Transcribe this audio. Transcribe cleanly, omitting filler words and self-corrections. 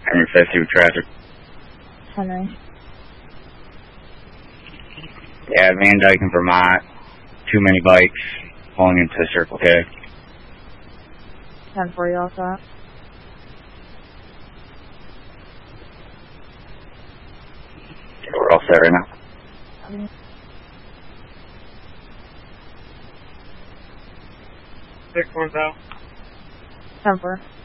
I'm infested with traffic. Henry. Yeah, Van Dyken, Vermont. Too many bikes pulling into Circle K. 10-4, you all set? We're all set right now. 6-1 out. 10-4.